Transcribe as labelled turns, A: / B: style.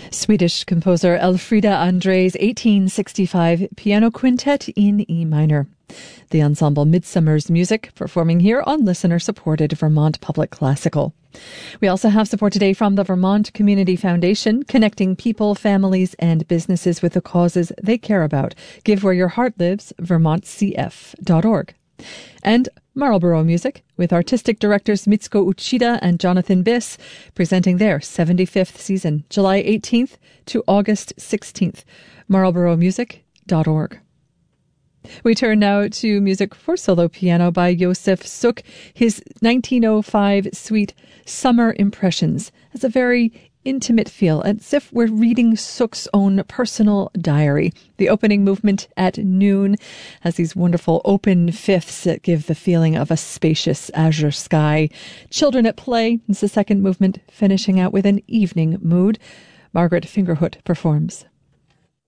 A: Swedish composer Elfrida André's 1865 piano quintet in E minor. The ensemble Midsummer's Music performing here on listener-supported Vermont Public Classical. We also have support today from the Vermont Community Foundation, connecting people, families, and businesses with the causes they care about. Give where your heart lives, vermontcf.org. And Marlborough Music, with artistic directors Mitsuko Uchida and Jonathan Biss, presenting their 75th season, July 18th to August 16th. marlboroughmusic.org. We turn now to music for solo piano by Josef Suk. His 1905 suite, Summer Impressions, has a very intimate feel, as if we're reading Suk's own personal diary. The opening movement at noon has these wonderful open fifths that give the feeling of a spacious azure sky. Children at Play is the second movement, finishing out with an evening mood. Margaret Fingerhut performs.